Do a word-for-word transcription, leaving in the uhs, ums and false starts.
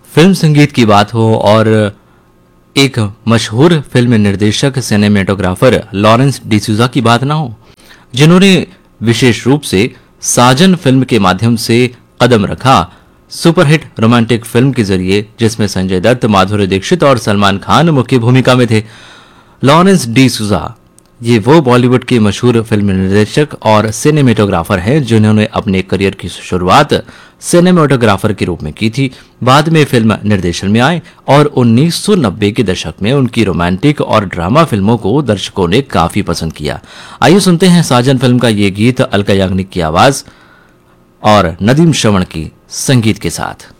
Film संगीत की बात हो और एक मशहूर फिल्म निर्देशक सिनेमेटोग्राफर लॉरेंस डिसूजा की बात ना हो, जिन्होंने विशेष रूप से साजन फिल्म के माध्यम से कदम रखा, सुपरहिट रोमांटिक फिल्म के जरिए जिसमें संजय दत्त, माधुरी दीक्षित और सलमान खान मुख्य भूमिका में थे। लॉरेंस डिसूजा ये वो बॉलीवुड के मशहूर फिल्म निर्देशक और सिनेमेटोग्राफर हैं जिन्होंने अपने करियर की शुरुआत सिनेमेटोग्राफर के रूप में की थी। बाद में फिल्म निर्देशन में आए और उन्नीस सौ नब्बे के दशक में उनकी रोमांटिक और ड्रामा फिल्मों को दर्शकों ने काफी पसंद किया। आइए सुनते हैं साजन फिल्म का ये गीत अलका याग्निक की आवाज और नदीम श्रवण की संगीत के साथ।